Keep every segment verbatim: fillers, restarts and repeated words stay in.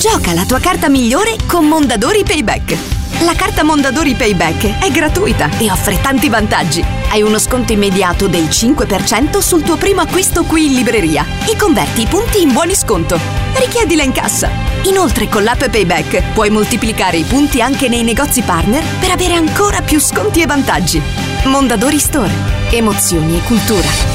Gioca la tua carta migliore con Mondadori Payback. La carta Mondadori Payback è gratuita e offre tanti vantaggi. Hai uno sconto immediato del cinque per cento sul tuo primo acquisto qui in libreria e converti i punti in buoni sconto. Richiedila in cassa. Inoltre con l'app Payback puoi moltiplicare i punti anche nei negozi partner per avere ancora più sconti e vantaggi. Mondadori Store. Emozioni e cultura.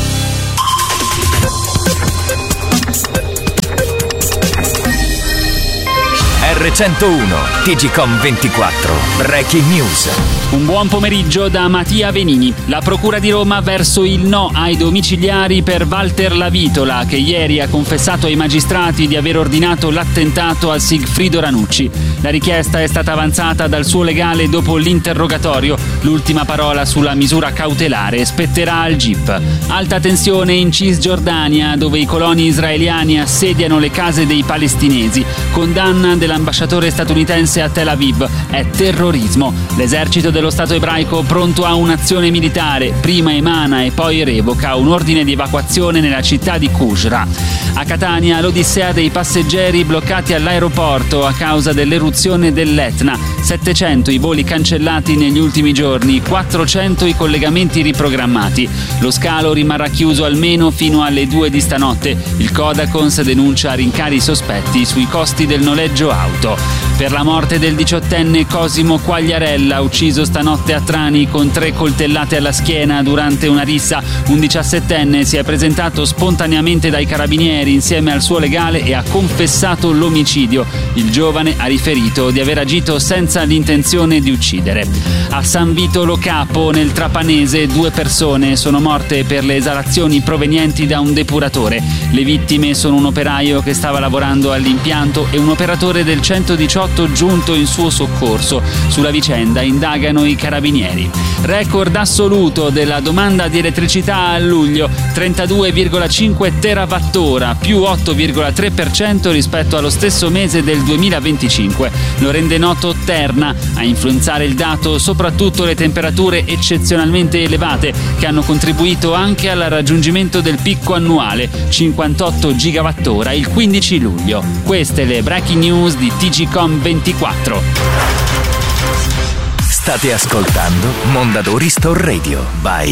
erre centouno T G Com ventiquattro Breaking News. Un buon pomeriggio da Mattia Venini. La Procura di Roma verso il no ai domiciliari per Walter Lavitola, che ieri ha confessato ai magistrati di aver ordinato l'attentato a Sigfrido Ranucci. La richiesta è stata avanzata dal suo legale dopo l'interrogatorio. L'ultima parola sulla misura cautelare spetterà al G I P. Alta tensione in Cisgiordania, dove i coloni israeliani assediano le case dei palestinesi. Condanna dell'ambasciatore statunitense a Tel Aviv. È terrorismo. L'esercito dello Stato ebraico pronto a un'azione militare. Prima emana e poi revoca un ordine di evacuazione nella città di Qusra. A Catania l'odissea dei passeggeri bloccati all'aeroporto a causa dell'eruzione dell'Etna. settecento i voli cancellati negli ultimi giorni, quattrocento i collegamenti riprogrammati. Lo scalo rimarrà chiuso almeno fino alle due di stanotte. Il Codacons denuncia rincari sospetti sui costi del noleggio auto. Per la morte del diciottenne Cosimo Quagliarella, ucciso stanotte a Trani con tre coltellate alla schiena durante una rissa, un diciassettenne si è presentato spontaneamente dai carabinieri insieme al suo legale e ha confessato l'omicidio. Il giovane ha riferito di aver agito senza l'intenzione di uccidere. A San Vito Lo Capo, nel Trapanese, due persone sono morte per le esalazioni provenienti da un depuratore. Le vittime sono un operaio che stava lavorando all'impianto e un operatore del centodiciotto giunto in suo soccorso. Sulla vicenda indagano i carabinieri. Record assoluto della domanda di elettricità a luglio, trentadue virgola cinque terawattora, più otto virgola tre per cento rispetto allo stesso mese del duemilaventicinque. Lo rende noto Terna. A influenzare il dato soprattutto le temperature eccezionalmente elevate, che hanno contribuito anche al raggiungimento del picco annuale, cinquantotto gigawattora il quindici luglio. Queste le breaking news di T G Com ventiquattro. State ascoltando Mondadori Store Radio by